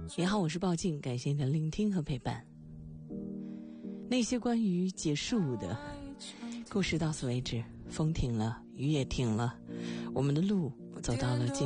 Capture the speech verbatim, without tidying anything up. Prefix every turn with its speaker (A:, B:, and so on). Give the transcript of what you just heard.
A: 你好，我是鲍静，感谢你的聆听和陪伴。那些关于结束的故事到此为止，风停了，雨也停了，我们的路走到了尽